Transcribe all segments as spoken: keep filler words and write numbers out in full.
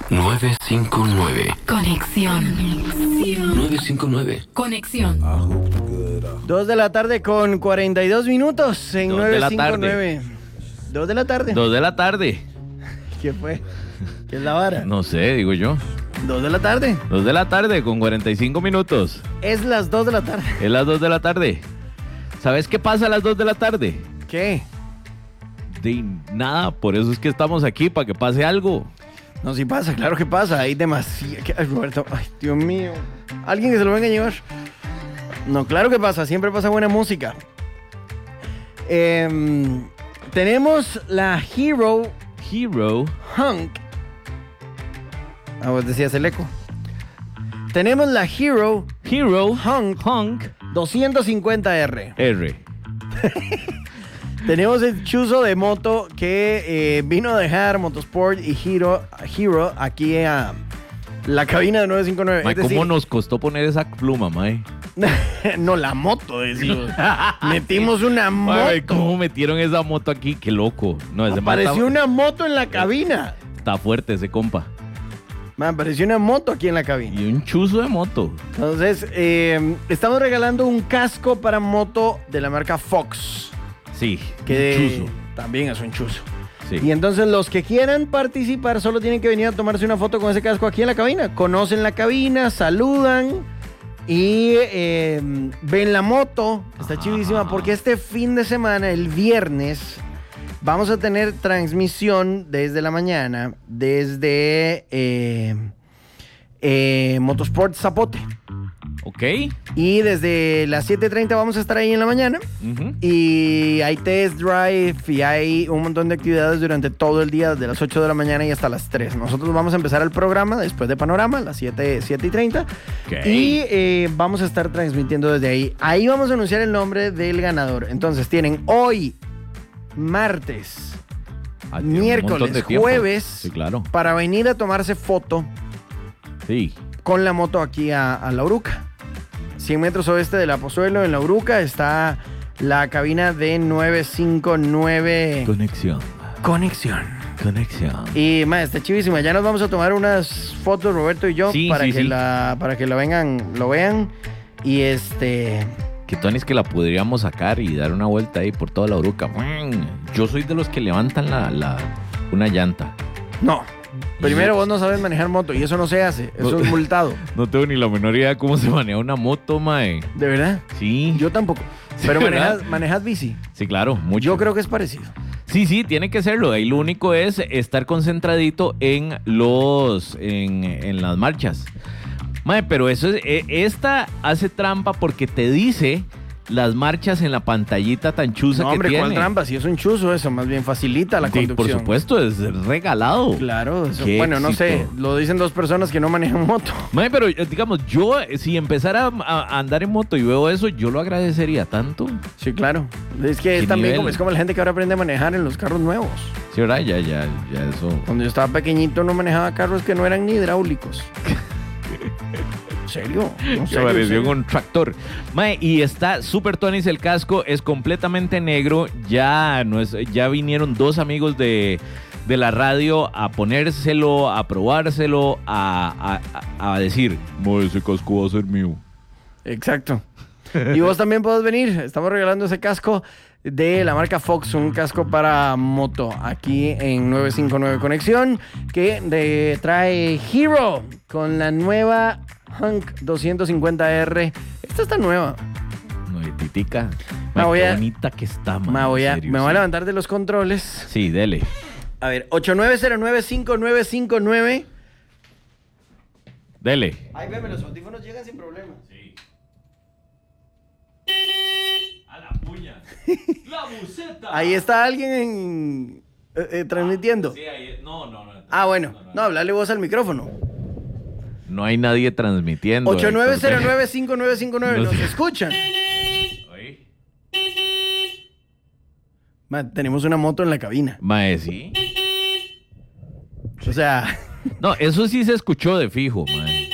nueve cinco nueve. Conexión. nueve cinco nueve. Conexión. Dos de la tarde con cuarenta y dos minutos en Dos de la nueve cinco nueve. Dos de la tarde. Dos de la tarde. ¿Qué fue? ¿Qué es la vara? No sé, digo yo. Dos de la tarde. Dos de la tarde con cuarenta y cinco minutos. Es las dos de la tarde. Es las dos de la tarde. ¿Sabes qué pasa a las dos de la tarde? ¿Qué? De nada, por eso es que estamos aquí, para que pase algo. No, sí pasa, claro que pasa. Hay demasiado. Ay, Roberto, ay, Dios mío. Alguien que se lo venga a llevar. No, claro que pasa. Siempre pasa buena música. Eh, tenemos la Hero Hero. Hunk. Ah, vos decías el eco. Tenemos la Hero Hero. Hunk Hunk. doscientos cincuenta R. R. Tenemos el chuzo de moto que eh, vino a dejar Motosport y Hero, Hero aquí a la cabina de nueve cinco nueve. Mae, Es decir, ¿cómo nos costó poner esa pluma, mae? no, la moto, decimos. Metimos una moto. Mae, ¿cómo metieron esa moto aquí? Qué loco. No, ese mae Apareció está, una moto en la cabina. está fuerte ese compa. Man, apareció una moto aquí en la cabina. Y un chuzo de moto. Entonces, eh, estamos regalando un casco para moto de la marca Fox. Sí, Que un chuzo. también es un chuzo. Sí. Y entonces los que quieran participar solo tienen que venir a tomarse una foto con ese casco aquí en la cabina. Conocen la cabina, saludan y eh, ven la moto. Está chivísima porque este fin de semana, el viernes, vamos a tener transmisión desde la mañana, desde eh, eh, Motosport Zapote. Ok. Y desde las siete treinta vamos a estar ahí en la mañana. Ujú. Y hay test drive y hay un montón de actividades durante todo el día, desde las ocho de la mañana y hasta las tres. Nosotros vamos a empezar el programa después de Panorama, a las siete y treinta. Ok. Y eh, vamos a estar transmitiendo desde ahí. Ahí vamos a anunciar el nombre del ganador. Entonces tienen hoy, martes, Ah, tiene un montón miércoles, de tiempo. jueves, Sí, claro. para venir a tomarse foto Sí. con la moto aquí a, a La Uruca. cien metros oeste de La Pozuelo, en La Uruca, está la cabina de nueve cinco nueve Conexión. Conexión. Conexión. Y más, está chivísima. Ya nos vamos a tomar unas fotos, Roberto y yo, Sí, para, sí, que sí. La, para que la vengan, lo vean. Y este... Que Tony es que la podríamos sacar y dar una vuelta ahí por toda la Uruca. Yo soy de los que levantan la, la una llanta. No. Primero vos no sabes manejar moto y eso no se hace. Eso No. es multado. No tengo ni la menor idea de cómo se maneja una moto, mae. ¿De verdad? Sí. Yo tampoco. Sí, Pero ¿verdad? manejas, manejas bici. Sí, claro, mucho. Yo creo que es parecido. Sí, sí, tiene que serlo. Ahí lo único es estar concentradito en los en, en las marchas. Mae, pero eso es, eh, esta hace trampa porque te dice las marchas en la pantallita tan chusa No, que hombre, tiene. ¿cuál trampa? Si es un chuzo eso, más bien facilita la Sí, conducción. por supuesto, es regalado. Claro, eso- Qué bueno, no sé, éxito. lo dicen dos personas que no manejan moto. Mae, pero eh, digamos, yo eh, si empezara a, a andar en moto y veo eso, yo lo agradecería tanto. Sí, claro. Es que es ¿Qué también nivel? como, es como la gente que ahora aprende a manejar en los carros nuevos. Sí, ¿verdad? Ya, ya, ya eso. Cuando yo estaba pequeñito no manejaba carros que no eran ni hidráulicos. ¿En serio? No, Que serio, pareció serio. un tractor. Mae, y está súper tonis el casco, es completamente negro. Ya, no es, ya vinieron dos amigos de, de la radio a ponérselo, a probárselo, a, a, a decir, "Mae, ese casco va a ser mío". Exacto. Y vos también podés venir. Estamos regalando ese casco de la marca Fox, un casco para moto aquí en nueve cinco nueve Conexión, que de- trae Hero con la nueva Hunk doscientos cincuenta R. Esta está nueva. No, y titica. Me Mae, voy qué a- bonita que está, mae, Me voy, en a, serio, me voy a sí. levantar de los controles. Sí, dele. A ver, ocho nueve cero nueve cinco nueve cinco nueve. Dele. Ay, veme, los audífonos llegan sin problema. Sí. A la puña. La buceta. Ahí está alguien en, eh, eh, transmitiendo. Sí, ahí. No, no, no. Ah, bueno. No, hablarle vos al micrófono. No hay nadie transmitiendo. ocho nueve cero Héctor. nueve cinco nueve cinco nueve. No ¿Nos sé. escuchan? Oí. Man, tenemos una moto en la cabina. Mae, sí. O sea, No, eso sí se escuchó de fijo, mae.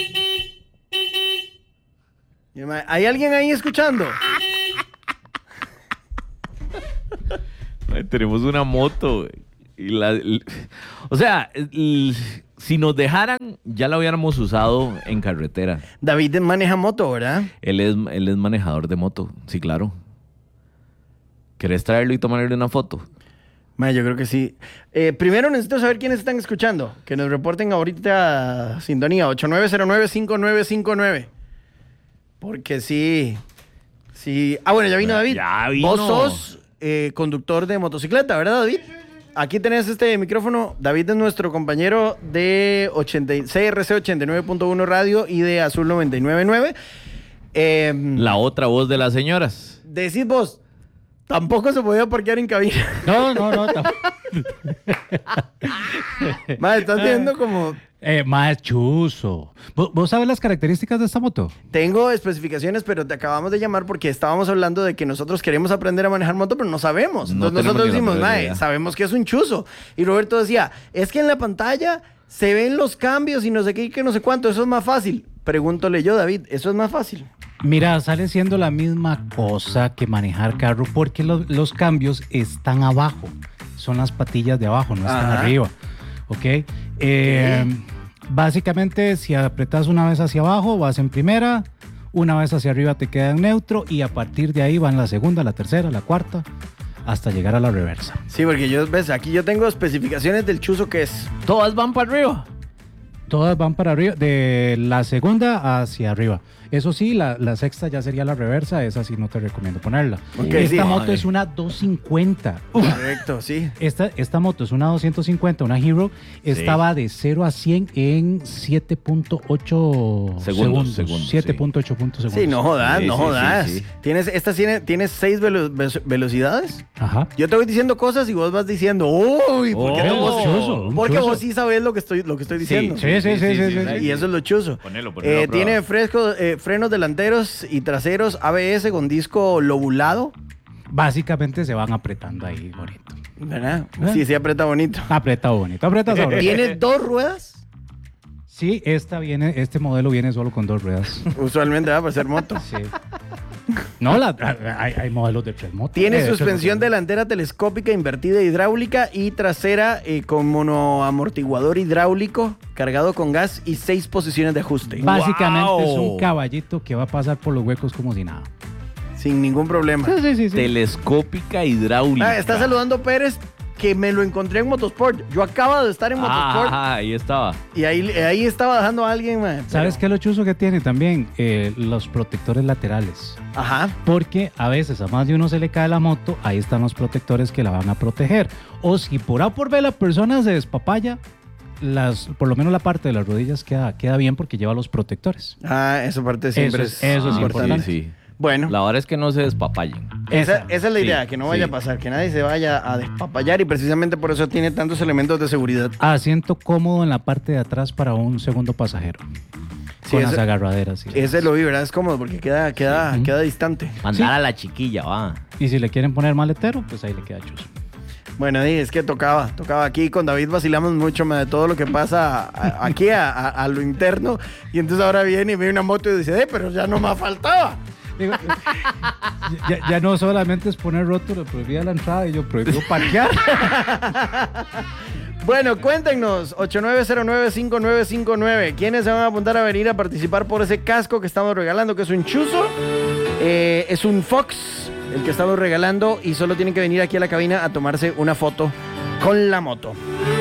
¿hay alguien ahí escuchando? Mae, tenemos una moto, güey. Y la- l- o sea, l- si nos dejaran, ya la hubiéramos usado en carretera. David maneja moto, ¿verdad? Él es, él es manejador de moto, sí, claro. ¿Querés traerlo y tomarle una foto? Ma, yo creo que sí. Eh, primero necesito saber quiénes están escuchando. Que nos reporten ahorita sintonía ocho nueve cero nueve cinco nueve cinco nueve. Porque sí. Sí. Ah, bueno, ya vino David. Ya vino. Vos sos eh, conductor de motocicleta, ¿verdad, David? Aquí tenés este micrófono. David es nuestro compañero de ochenta C R C ochenta y nueve punto uno Radio y de Azul noventa y nueve punto nueve. Eh, La otra voz de las señoras. decís vos, tampoco se podía parquear en cabina. No, no, no. tampoco. Ma, estás viendo como... Eh, más chuzo. ¿Vos, vos sabes las características de esta moto? Tengo especificaciones, pero te acabamos de llamar porque estábamos hablando de que nosotros queremos aprender a manejar moto, pero no sabemos. No Entonces tenemos nosotros ni la decimos, menor mae, idea". sabemos que es un chuzo. Y Roberto decía, es que en la pantalla se ven los cambios y no sé qué y que no sé cuánto, eso es más fácil. Pregúntole yo, David, ¿eso es más fácil? Mira, sale siendo la misma cosa que manejar carro porque lo- los cambios están abajo. Son las patillas de abajo, no están Ajá. arriba. ¿Ok? Eh, básicamente, si apretas una vez hacia abajo, vas en primera. Una vez hacia arriba te queda en neutro. Y a partir de ahí van la segunda, la tercera, la cuarta, hasta llegar a la reversa. Sí, porque yo, ves, aquí yo tengo especificaciones del chuzo que es. Todas van para arriba. Todas van para arriba, de la segunda hacia arriba. Eso sí, la, la sexta ya sería la reversa, esa sí no te recomiendo ponerla. Ok, esta sí. moto Ay. es una doscientos cincuenta. Correcto, sí. Esta, esta moto es una doscientos cincuenta, una Hero. Estaba de cero a cien en siete punto ocho Segundos, segundos. segundos, siete punto ocho segundos. Sí, no jodas, Sí, no sí, jodas. sí, sí. ¿Tienes, esta tiene, ¿Tienes seis velo- ve- velocidades? Ajá. Yo te voy diciendo cosas y vos vas diciendo, uy, ¿por qué Oh. no vos Chuzo, un Porque chuzo. vos sí sabés lo que estoy, lo que estoy diciendo. sí, sí, sí, sí, sí. Y eso es lo chuzo. Ponelo, ponelo Eh, a prueba. tiene fresco, eh, frenos delanteros y traseros A B S con disco lobulado. Básicamente se van apretando ahí bonito. ¿Verdad? ¿Eh? Sí, sí, aprieta bonito. Aprieta bonito, aprieta sabroso. ¿Tiene dos ruedas? Sí, esta viene, este modelo viene solo con dos ruedas. Usualmente va para ser moto. Sí. No, la, hay, hay modelos de tres motos. Tiene Eh, de tres suspensión motos. delantera telescópica invertida hidráulica y trasera eh, con monoamortiguador hidráulico cargado con gas y seis posiciones de ajuste. Básicamente ¡Wow! es un caballito que va a pasar por los huecos como si nada. Sin ningún problema. Sí, sí, sí. sí. Telescópica hidráulica. Ah, está saludando Pérez, que me lo encontré en Motosport. Yo acabo de estar en Motosport Ah, ahí estaba. y ahí, ahí estaba dejando a alguien, man. ¿Sabes Pero- qué es lo chuzo que tiene también? Eh, los protectores laterales. Ajá. Porque a veces a más de uno se le cae la moto, ahí están los protectores que la van a proteger. O si por A por B la persona se despapaya, las, por lo menos la parte de las rodillas queda, queda bien porque lleva los protectores. Ah, esa parte siempre Eso es- es, eso es Ah, importante. Sí, sí. Bueno, La hora es que no se despapayen. esa, esa es la Sí, idea, que no vaya sí. a pasar, que nadie se vaya a despapallar y precisamente por eso tiene tantos elementos de seguridad. Asiento cómodo en la parte de atrás para un segundo pasajero. Sí, con ese- las agarraderas. y- Ese lo vi, ¿verdad? Es cómodo porque queda, queda, Sí. queda distante. Mandar a la chiquilla, va. Y si le quieren poner maletero, pues ahí le queda chuzo. Bueno, y es que tocaba, tocaba aquí con David vacilamos mucho ma, de todo lo que pasa a- aquí a, a- a lo interno y entonces ahora viene y ve una moto y dice, eh, pero ya no me faltaba. Digo, ya, ya no solamente es poner rótulo, prohibida la entrada y yo prohibido parquear. Bueno, cuéntenos, ocho nueve cero nueve cinco nueve cinco nueve, ¿quiénes se van a apuntar a venir a participar por ese casco que estamos regalando, que es un chuzo? Eh, es un Fox, el que estamos regalando, y solo tienen que venir aquí a la cabina a tomarse una foto con la moto.